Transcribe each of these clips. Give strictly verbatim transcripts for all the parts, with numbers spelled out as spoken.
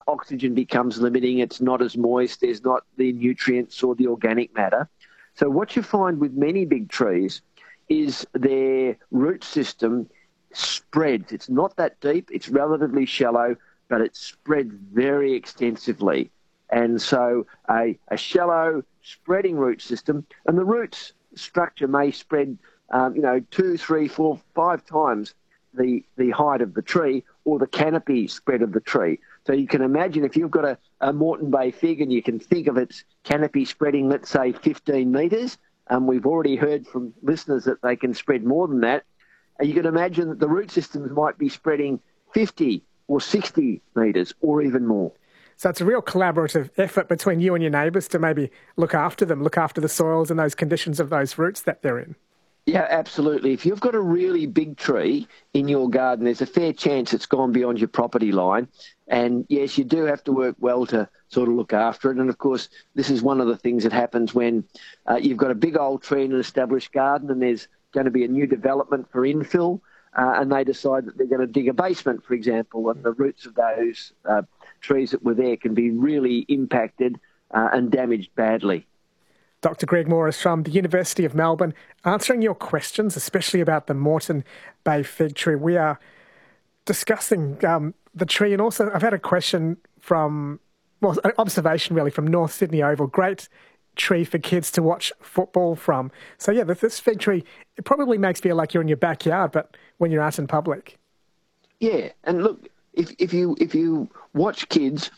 oxygen becomes limiting. It's not as moist. There's not the nutrients or the organic matter. So what you find with many big trees is their root system spreads. It's not that deep. It's relatively shallow, but it spreads very extensively. And so a, a shallow spreading root system, and the roots structure may spread, um, you know, two, three, four, five times the, the height of the tree or the canopy spread of the tree. So you can imagine if you've got a, a Moreton Bay fig and you can think of its canopy spreading, let's say, fifteen metres, and um, we've already heard from listeners that they can spread more than that, and you can imagine that the root systems might be spreading fifty or sixty metres or even more. So it's a real collaborative effort between you and your neighbours to maybe look after them, look after the soils and those conditions of those roots that they're in. Yeah, absolutely. If you've got a really big tree in your garden, there's a fair chance it's gone beyond your property line. And yes, you do have to work well to sort of look after it. And of course, this is one of the things that happens when uh, you've got a big old tree in an established garden and there's going to be a new development for infill, uh, and they decide that they're going to dig a basement, for example, and the roots of those uh, trees that were there can be really impacted uh, and damaged badly. Doctor Greg Morris from the University of Melbourne, answering your questions, especially about the Moreton Bay fig tree. We are discussing um, the tree, and also I've had a question from, well, an observation really from North Sydney Oval. Great tree for kids to watch football from. So yeah, this fig tree, it probably makes you feel like you're in your backyard, but when you're out in public. Yeah, and look, if if you if you watch kids,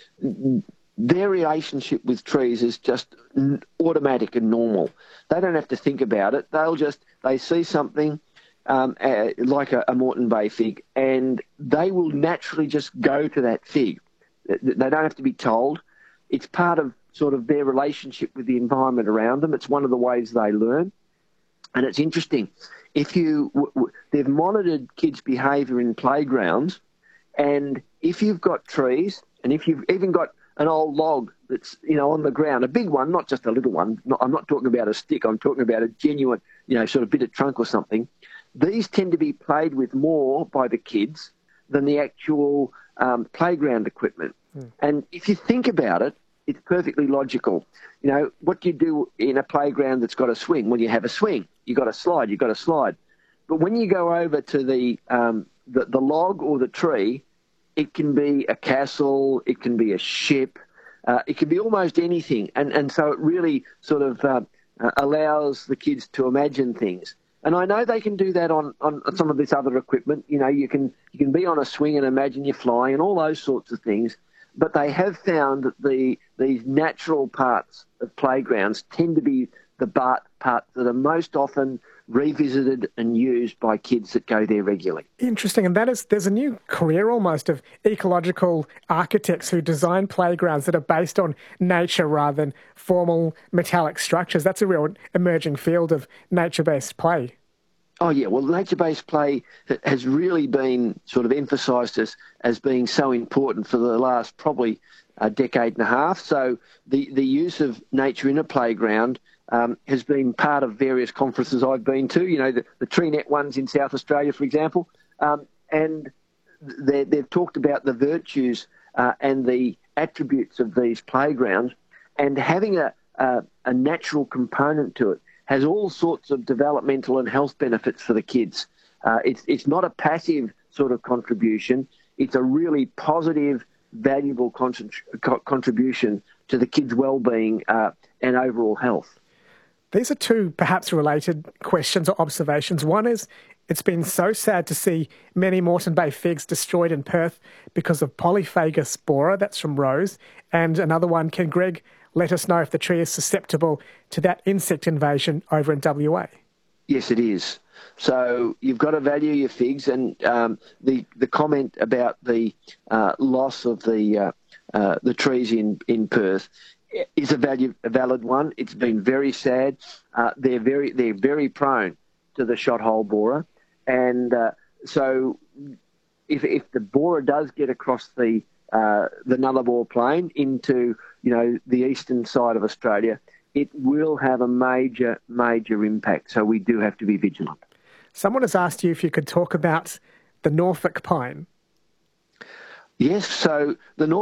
their relationship with trees is just automatic and normal. They don't have to think about it. They'll just, they see something um, uh, like a, a Moreton Bay fig, and they will naturally just go to that fig. They don't have to be told. It's part of sort of their relationship with the environment around them. It's one of the ways they learn. And it's interesting. If you, w- w- they've monitored kids' behaviour in playgrounds, and if you've got trees, and if you've even got an old log that's, you know, on the ground, a big one, not just a little one. Not, I'm not talking about a stick. I'm talking about a genuine, you know, sort of bit of trunk or something. These tend to be played with more by the kids than the actual um, playground equipment. Mm. And if you think about it, it's perfectly logical. You know, what do you do in a playground that's got a swing? Well, you have a swing. You've got a slide. You've got a slide. But when you go over to the um, the, the log or the tree, it can be a castle, it can be a ship, uh, it can be almost anything. And and so it really sort of uh, uh, allows the kids to imagine things. And I know they can do that on, on some of this other equipment. You know, you can you can be on a swing and imagine you're flying and all those sorts of things. But they have found that the these natural parts of playgrounds tend to be the part, parts that are most often revisited and used by kids that go there regularly. Interesting. And that is, there's a new career almost of ecological architects who design playgrounds that are based on nature rather than formal metallic structures. That's a real emerging field of nature-based play. Oh, yeah. Well, nature-based play has really been sort of emphasised as, as being so important for the last probably a decade and a half. So the, the use of nature in a playground um, has been part of various conferences I've been to, you know, the, the TreeNet ones in South Australia, for example, um, and they, they've talked about the virtues uh, and the attributes of these playgrounds, and having a, a, a natural component to it has all sorts of developmental and health benefits for the kids. Uh, it's it's not a passive sort of contribution. It's a really positive, valuable contrib- contribution to the kids' well-being uh, and overall health. These are two perhaps related questions or observations. One is, it's been so sad to see many Moreton Bay figs destroyed in Perth because of Polyphagus borer, that's from Rose. And another one, can Greg let us know if the tree is susceptible to that insect invasion over in W A? Yes, it is. So you've got to value your figs, and um, the the comment about the uh, loss of the uh, uh, the trees in, in Perth is a value a valid one. It's been very sad. Uh, they're very they're very prone to the shot hole borer, and uh, so if if the borer does get across the uh, the Nullarbor Plain into, you know, the eastern side of Australia, it will have a major major impact. So we do have to be vigilant. Someone has asked you if you could talk about the Norfolk pine. Yes, so the Norfolk